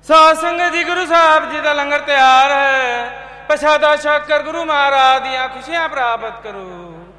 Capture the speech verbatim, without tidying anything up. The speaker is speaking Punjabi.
ਸਾਧ ਸੰਗਤ ਜੀ, ਗੁਰੂ ਸਾਹਿਬ ਜੀ ਦਾ ਲੰਗਰ ਤਿਆਰ ਹੈ। ਪ੍ਰਸ਼ਾਦਾ ਛਕ ਕਰ ਗੁਰੂ ਮਹਾਰਾਜ ਦੀਆਂ ਖੁਸ਼ੀਆਂ ਪ੍ਰਾਪਤ ਕਰੋ।